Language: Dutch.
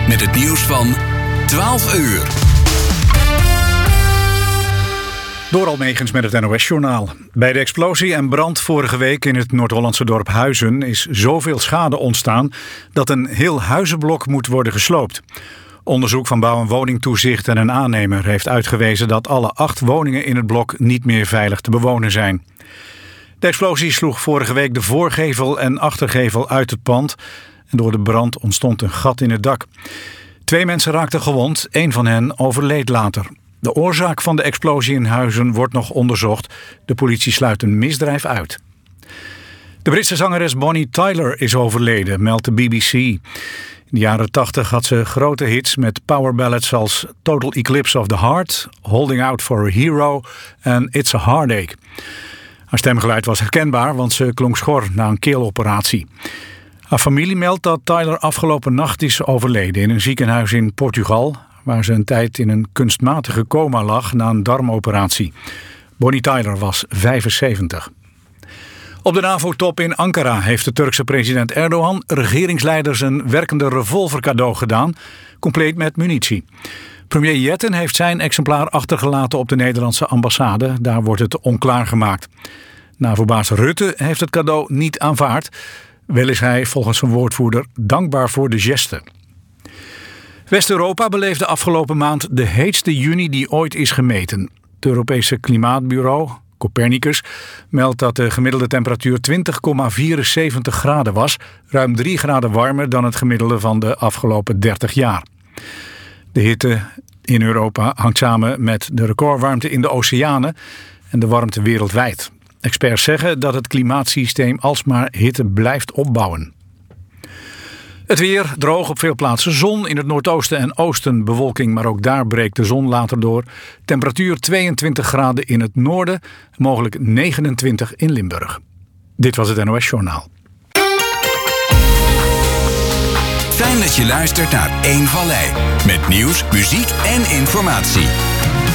met het nieuws van 12 uur. Door Almegens met het NOS-journaal. Bij de explosie en brand vorige week in het Noord-Hollandse dorp Huizen is zoveel schade ontstaan dat een heel huizenblok moet worden gesloopt. Onderzoek van Bouw- en Woningtoezicht en een aannemer heeft uitgewezen dat alle 8 woningen in het blok niet meer veilig te bewonen zijn. De explosie sloeg vorige week de voorgevel en achtergevel uit het pand en door de brand ontstond een gat in het dak. 2 mensen raakten gewond, 1 van hen overleed later. De oorzaak van de explosie in Huizen wordt nog onderzocht. De politie sluit een misdrijf uit. De Britse zangeres Bonnie Tyler is overleden, meldt de BBC. In de jaren 80 had ze grote hits met powerballads als Total Eclipse of the Heart, Holding Out for a Hero en It's a Heartache. Haar stemgeluid was herkenbaar, want ze klonk schor na een keeloperatie. Haar familie meldt dat Tyler afgelopen nacht is overleden in een ziekenhuis in Portugal, waar ze een tijd in een kunstmatige coma lag na een darmoperatie. Bonnie Tyler was 75. Op de NAVO-top in Ankara heeft de Turkse president Erdogan regeringsleiders een werkende revolver cadeau gedaan, compleet met munitie. Premier Yetten heeft zijn exemplaar achtergelaten op de Nederlandse ambassade. Daar wordt het onklaargemaakt. NAVO-baas Rutte heeft het cadeau niet aanvaard. Wel is hij volgens zijn woordvoerder dankbaar voor de geste. West-Europa beleefde afgelopen maand de heetste juni die ooit is gemeten. Het Europese Klimaatbureau, Copernicus, meldt dat de gemiddelde temperatuur 20,74 graden was, ruim 3 graden warmer dan het gemiddelde van de afgelopen 30 jaar. De hitte in Europa hangt samen met de recordwarmte in de oceanen en de warmte wereldwijd. Experts zeggen dat het klimaatsysteem alsmaar hitte blijft opbouwen. Het weer, droog op veel plaatsen, zon in het noordoosten en oosten, bewolking, maar ook daar breekt de zon later door. Temperatuur 22 graden in het noorden, mogelijk 29 in Limburg. Dit was het NOS Journaal. Fijn dat je luistert naar Eén Vallei. Met nieuws, muziek en informatie.